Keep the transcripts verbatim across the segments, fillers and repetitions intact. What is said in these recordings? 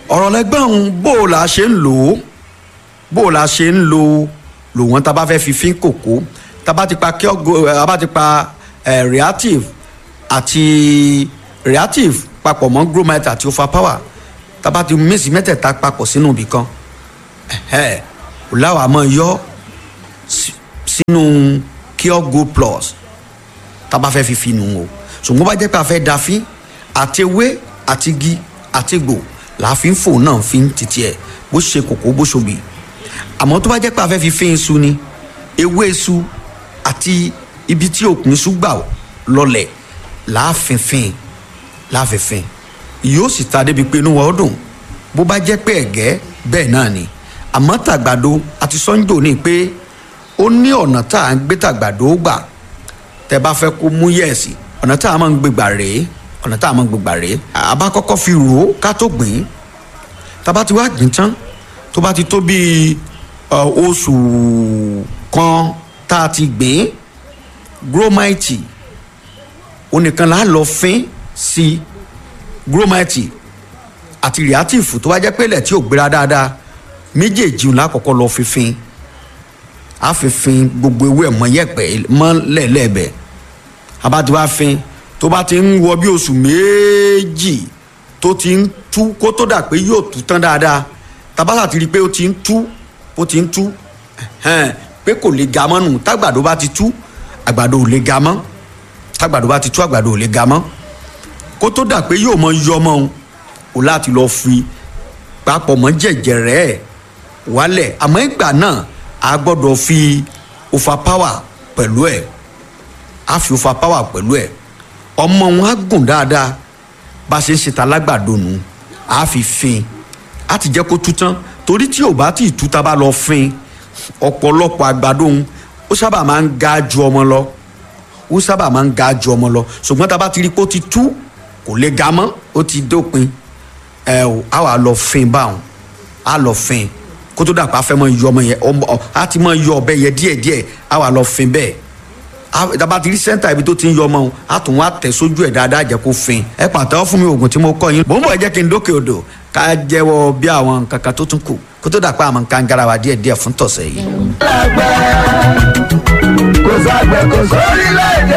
ọ̀rọ̀ lẹ́gbẹ́ ọ̀hún bó o la ṣe ń lò ó bó o la ṣe ń lo lò wọ́n tá a bá fẹ́ fi fín kòkó tá a bá ti pa kí a bá ti pa reactive àti reactive papọ̀ mọ́ gromite àti overpower tá a bá ti mix mẹ́tẹ̀ẹ̀ta papọ̀ sínú ibì kan ò láwàá mọ́ yọ sínú Cure Gold Plus tá a bá fẹ́ fi fi nù o ṣùgbọ́n bá jẹ́ pé a fẹ́ da fín àti ewé àti igi àti gbò láàfin fò náà fi ń titi ẹ̀ bó ṣe kòkó bó ṣobì àmọ́ tó bá jẹ́ pé a fẹ́ fi fín iṣu ni ewé iṣu àti ibi tí òkun iṣu gbà lọlẹ̀ láàfínfín láàfínfín yóò sì ta débi pé inú wa ó dùn bó bá jẹ́ pé ẹ̀gẹ́ bẹ́ẹ̀ náà ni àmọ́ tàgbàdo àti sọ́njò ní pé ó ní ọ̀nà tá à ń gbé tàgbàdo gbà tẹ́ bá fẹ́ kó mú yẹ̀sì ọ̀nà tá a máa ń gbégbà rèé ọ̀nà tá a máa ń gbégbà rèé àbá kọ́kọ́ fi rò ó ká tó gbìn tá a bá ti wá gbìn tán tó bá ti tó bíi oṣù kan tá a ti gbìn gromite onìkan là á lọ fín sí gromite àti reactive tó bá jẹ́ pé ilẹ̀ tí ò gbéra dáadáa méjèèjì ńlá kọ́kọ́ lọ fífín á fífín gbogbo ewé ẹ̀ mọ́ yẹ̀pẹ̀ mọ́ lẹ́ẹ̀lẹ́ẹ̀bẹ̀ abá ti wá fín tó bá ti ń wọ bí oṣù méjì tó ti ń tú kó tó dà pé yóò tú tán dáadáa tabasa ti rí i pé ó ti ń tú ó ti ń tú pé kò lè ga mọ́ nù tágbàdo bá ti tú àgbàdo ò lè ga mọ́ tágbàdo bá ti tú àgbàdo ò lè ga mọ́ kó tó dà pé yóò mọ yọ mọ́ o láti lọ fi papọ̀ mọ́ jẹ̀jẹ̀rẹ́ ẹ̀ wálẹ̀ àmọ́ ìgbà náà a gbọ́dọ̀ fi overpower pẹ̀lú ẹ̀ a fi overpower pẹ̀lú ẹ̀ ọmọ wọn á gùn dáadáa bá a ṣe ń ṣe ta lágbàdo nù a fi fin a ti jẹ́ kó tú tán torí tí ò bá tí ì tú tá a bá lọ fin ọ̀pọ̀lọpọ̀ àgbàdo òun ó sábà máa ń ga ju ọmọ lọ ó sábà máa ń ga ju ọmọ lọ ṣùgbọ́n tá a bá ti rí pé ó ti tú kò lè ga mọ́ ó ti dópin ẹ ò á wà lọ fin báwọn á lọ fin kó tó dàpọ̀ afẹ́ mọ́ yọ ọmọ yẹn á ti mọ́ yọ ọbẹ̀ yẹn díẹ̀díẹ̀ á wà lọ fin bẹ́ẹ̀ daba ti rí sẹ́ńtà ibi tó ti ń yọ ọmọ a tún wá tẹ̀ sójú ẹ̀ dáadáa jẹ́ kó fin ẹ pàtẹ́wọ́ fún mi oògùn tí mo kọ́ yín bó ń bọ̀ ẹ jẹ́ kí n dókè odò ká jẹ́wọ́ bí àwọn nǹkan kan tó tún kù kó tó dàpọ̀ àwọn nǹkan gara wa díẹ̀díẹ̀ fún tọ̀sẹ̀ yìí. kò sàgbẹ̀ kò sórílẹ̀-èdè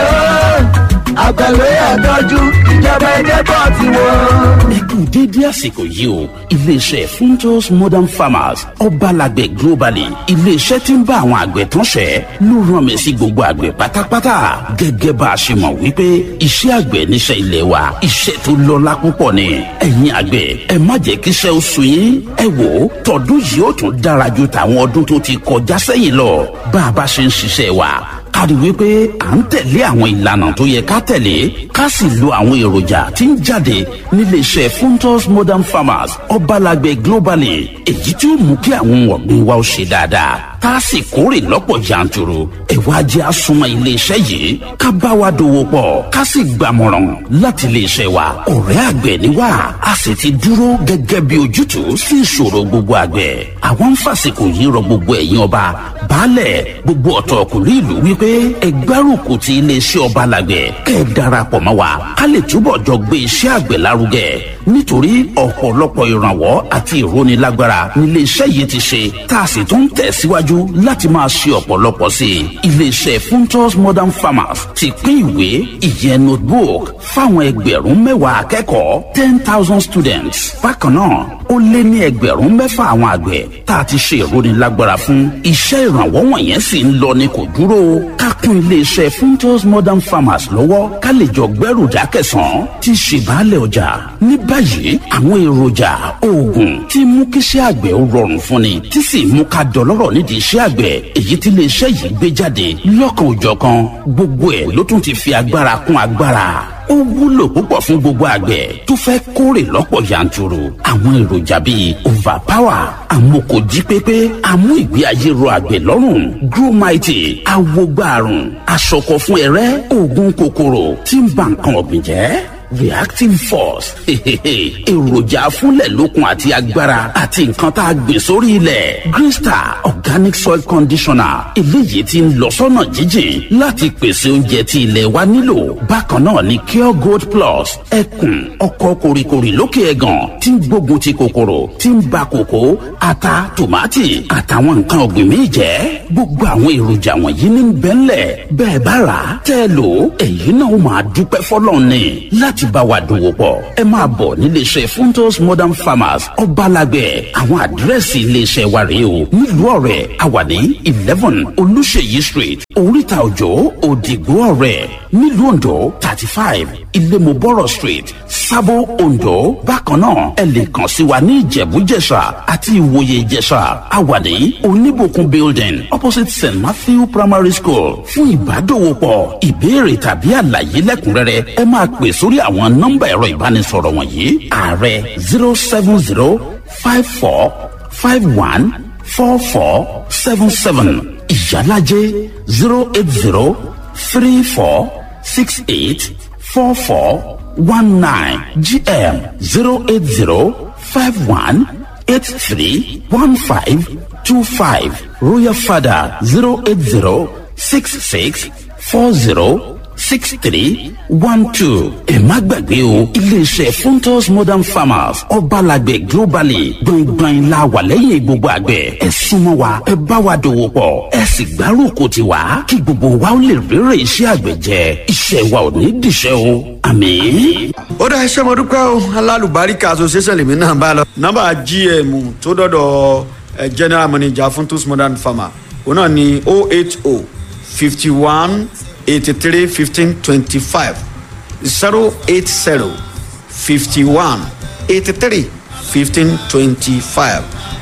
àgbẹ̀ ló yẹ tọ́jú ìjọba ẹgbẹ́ bọ̀ tí wọ́n. ikú dédé àsìkò yìí o iléeṣẹ́ Funtos Modern Farmers ọbalàgbẹ̀ globally iléeṣẹ́ tí ń bá àwọn àgbẹ̀ tán ṣẹ́ ló rán mi sí gbogbo àgbẹ̀ pátápátá gẹ́gẹ́ bá a ṣe mọ̀ wípé iṣẹ́ àgbẹ̀ níṣẹ́ ilé wa iṣẹ́ tó lọ́lá púpọ̀ ni ẹ̀yin àgbẹ̀ ẹ má jẹ́ kí iṣẹ́ ó sú yín ẹ wò ó tọdún yìí ó tún dára ju tàwọn ọdún tó ti kọjá sẹ́yìn lọ bá a bá ṣe ń ṣiṣẹ́ wa kárí wípé à ń tẹ̀lé àwọn ìlànà tó yẹ ká tẹ̀lé ká sì lo àwọn èròjà tí ń jáde níléeṣẹ́ Funtos Modern Farmers ọbalàgbẹ̀ globally èyí tí ó mú kí àwọn ọ̀gbìn wa ó ṣe dáadáa tá a sì kórè lọ́pọ̀ yanturu ẹ wá jẹ́ àsùnmọ́ iléeṣẹ́ yìí ká bá wa dòwò pọ̀ ká sì gbàmọ̀ràn láti iléeṣẹ́ wa ọ̀rẹ́ àgbẹ̀ ni wá a sì ti dúró gẹ́gẹ́ bí ojútùú sí ìṣòro gbogbo àgbẹ̀ àwọn ń fàsìkò yìí rọ gbogbo ẹ̀yin ọba baálẹ̀ gbogbo ọ̀tọ̀ ọkùnrin ìlú wípé ẹgbẹ́rùkù ti iléeṣẹ́ ọbalàgbẹ̀ kẹ́ ẹ darapọ̀ mọ́ wa ká lè túbọ̀ jọ gbé iṣẹ́ àgbẹ̀ lárugẹ nítorí ọ̀pọ̀lọpọ̀ ìrànwọ́ àti ìrónilágbára níléeṣẹ́ yìí ti ṣe tá a sì tún tẹ̀síwájú láti máa ṣe ọ̀pọ̀lọpọ̀ sí i iléeṣẹ́ Funtos Modern Farmers ti pín ìwé ìyẹn notebook fáwọn ẹgbẹ̀rún mẹ́wàá akẹ́kọ̀ọ́ ten thousand students bákan náà ó lé ní ẹgbẹ̀rún mẹ́fà àwọn àgbẹ̀ tá a ti ṣe ìrónilágbára fún iṣẹ́ ìrànwọ́ wọ̀nyẹn sì ń lọ ní kò dúró ká kún iléeṣẹ́ Funtos Modern Farmers lọ́wọ́ ká lè jọ gbẹ́rù dákẹ̀sán tí ṣe baálẹ̀ ọjà ní báyìí àwọn èròjà oògùn tí mú kíṣẹ́ àgbẹ̀ ó rọrùn fún ni tí sì mú ká dọlọ́rọ̀ nídìí iṣẹ́ àgbẹ̀ èyí tí iléeṣẹ́ yìí gbé jáde lọ́kan òjọ̀kan gbogbo ẹ̀ ló tún ti fi agbára kún agbára ó wúlò púpọ̀ fún gbogbo àgbẹ̀ tó fẹ́ kórè lọ́pọ̀ yanturu àwọn èròjà bíi overpower amókòjí pépé amú ìgbé ayé ro àgbẹ̀ lọ́rùn gromite awogbaàrùn aṣọkọ fún ẹrẹ́ oògùn kòkòrò tí ń ba nǹkan ọ̀gbìn jẹ́ reactive force èròjà fúnlẹ̀ lókun àti agbára àti nǹkan tá a gbìn sórí ilẹ̀ Green Star organic soil conditioner eléyìí tí ń lọ sọ́nà jíjìn láti pèsè oúnjẹ tí ilẹ̀ wa nílò. Bákan náà ni Cure Gold Plus ẹkùn ọkọ̀ kòrìkòrì lókè ẹ̀gàn tí ń gbógun ti kòkòrò tí ń ba kòkó ata tòmátì àtàwọn nǹkan ọ̀gbìn míì jẹ́. Gbogbo àwọn èròjà wọ̀nyí ní bẹ́ńlẹ̀ bẹ́ẹ̀ bá rà á tẹ́ lò ó èyí náà ó máa dúpẹ́ fọlọ́run ni. Láti bá wa dòwò pọ̀ ẹ máa bọ̀ níléeṣẹ́ Funtos Modern Farmers Ọbalàgbẹ̀. Àwọn àdírẹ́sì iléeṣẹ́ wa rèé o nílùú Ọ̀rẹ́ àwa ní eleven Olúṣèyí Street Oríta Òjó Òdìgbò Ọ̀rẹ́. Nílùú Oǹdó thirty five Ilémobọ́rọ̀ Street Sábó Oǹdó. Bákan náà ẹ lè kàn sí wa ní Ìjẹ̀bú-Jẹ̀ṣà àti Ìwòye Ìjẹ̀ṣà àwa ní Oníbòkun building opposite Saint Matthew Primary School. Fún ìbádòwòpọ̀ ìbéèrè tàbí àlàyé lẹ́kùnrẹ́rẹ́ ẹ máa pè sórí àwọn nọ́mbà ẹ̀rọ ìbánisọ̀rọ̀ wọ̀nyí. Ààrẹ zero seven zero five four five one four four seven seven. Ìyálájé zero eight zero three four six eight four four one nine. G M zero eight zero five one eight three one five two five. Royal Father zero eight zero six six four zero six three one two. Ẹ má gbàgbé o iléeṣẹ́ Funtos Modern Farmers Ọbalàgbẹ̀ globally gbọ̀ngbọ̀n la wà lẹ́yìn gbogbo àgbẹ̀. Ẹ súnmọ́ wa ẹ bá wa dòwò pọ̀ ẹ sì gbárùkù ti wá kí gbogbo wa ó lè rere iṣẹ́ àgbẹ̀ jẹ. Iṣẹ́ wa ò ní dìṣẹ́ o àmín. ó dá iṣẹ́ mo dúpẹ́ o alálùbáríkà association lèmi náà bá lọ. nọ́mbà G M tó dọ́dọ̀ general manager Funtos Modern Farmer òun náà ni oh eight oh fifty one eighty-three fifteen twenty-five zero eight zero fifty one eighty-three fifteen twenty-five.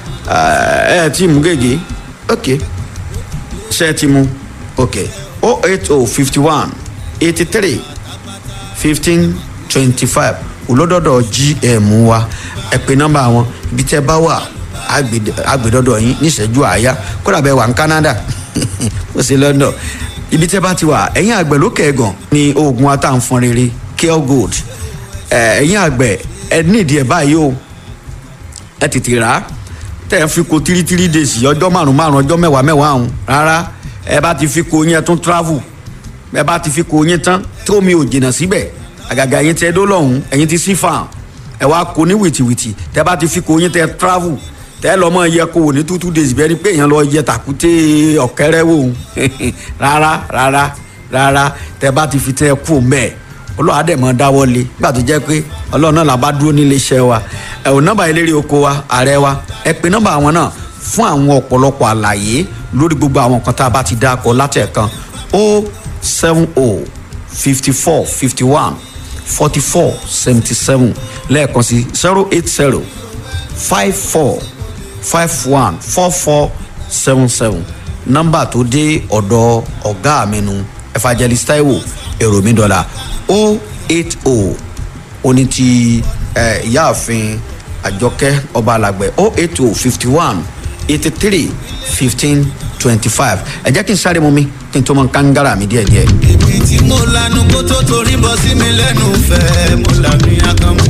ẹ ti mú gègé ok ṣe ti mú ok oh eight oh fifty one eighty-three fifteen twenty-five olódọ́dọ̀ G M wa ẹ pè nọ́mbà wọn ibi tẹ́ bá wà agbèdọ́dọ̀ yín níṣẹ́jú àáyá kódà bẹ́ẹ̀ wà ní Canada ó sì London ibi tẹ́ bá ti wà ẹ̀yin àgbẹ̀ lókè ẹ̀gàn ni oògùn atàǹfọ̀n rere Cure Gold ẹ̀yin àgbẹ̀ ẹ nídìí ẹ̀ báyìí o ẹ tètè rà á tẹ́ ẹ fi ko three three days ọjọ́ márùn márùn ọjọ́ mẹ́wàá mẹ́wàá ọ̀hún rárá ẹ bá ti fi ko yín ẹ tún travel ẹ bá ti fi ko yín tán tó mi ò jìnnà síbẹ̀ àgàgà yín tẹ́ dó lọ́hùn ẹ̀yin ti sí fàn ẹ wá ko ní wìtìwìtì tẹ́ bá ti fi ko yín tẹ́ travel tẹ́ lọ mọ yẹ kó wò ní two two days bẹ́ẹ̀ ni pé èèyàn lọ yẹ tàkúté ọ̀kẹ́rẹ́ wò rárá rárá rárá tẹ́ bá ti fi tẹ́ kú mẹ́ẹ̀ ọlọ́run àdẹ̀mọ́ dáwọ́ lé nígbà tó jẹ́ pé ọlọ́run náà la bá dúró nílé iṣẹ́ wa ẹ̀ ò nọ́mbà eléré oko wa ààrẹ wa ẹ pè nọ́mbà àwọn náà fún àwọn ọ̀pọ̀lọpọ̀ àlàyé lórí gbogbo àwọn nǹkan tá a bá ti dá akọ látẹ̀kan o seven o fifty four fifty one forty four seventy seven lẹ́ẹ̀kan sí zero eight zero five four five one four four seven seven nọ́mbà tó dé ọ̀dọ̀ ọ̀gá mi nu Evangelist Taiwo èrò mi dọ́là o eight o oní ti ìyáàfin Àjọkẹ́ Ọbalàgbẹ̀ o eight o fifty one eighty three fifteen twenty five ẹ jẹ́ kí n sáré mu mi kí n tó mọ kángára mi díẹ̀ díẹ̀. ibi tí mo lanu kó tó torí bọ́ sí mi lẹ́nu fẹ́ mo làmì àkànmú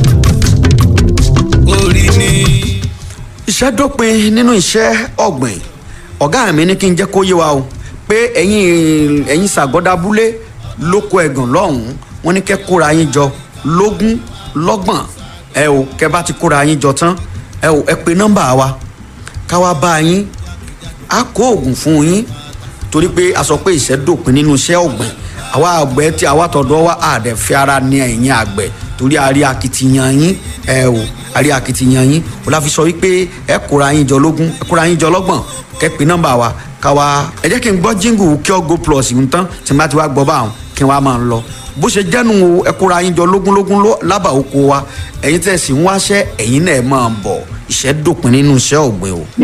orí ni. iṣẹ́ dópin nínú iṣẹ́ ọ̀gbìn ọ̀gá mi ní kí n jẹ́ kó yé wa o pé ẹ̀yin ẹ̀yin Ṣàgọ́dábúlé lóko ẹ̀gàn lọ́hùn-ún wọ́n ní kẹ́ kóra yín jọ lógún lọ́gbọ̀n ẹ o kẹ́ bá ti kóra yín jọ tán ẹ o ẹ pe nọ́mbà wa ká wá bá yín á kó oògùn fún yín torí pé a sọ pé iṣẹ́ dópin nínú iṣẹ́ ọ̀gbìn àwa àgbẹ̀ tí àwa tọ̀dọ̀ wa àdẹ̀ fi ara ní ẹ̀yìn àgbẹ̀ torí a rí akitiyan yín ẹ o a rí akitiyan yín o la fi sọ wípé ẹ kóra yín jọ lógún ẹ kóra yín jọ lọ́gbọ̀n kẹ́ pe nọ́mbà wa ká wá ẹ jẹ́ kí n gbọ́ jíngù Cure Gold Plus ń tán tí n bá ti wá gbọ́ báwọn kí n wá máa ń lọ bó ṣe jẹ́nu o ẹ kóra yín jọ lógúnlógún lábà oko wa ẹ̀yin tẹ̀ sí ń wáṣẹ́ ẹ̀yin náà máa ń bọ̀ iṣẹ́ dópin nínú iṣẹ́ ọ̀gbìn o.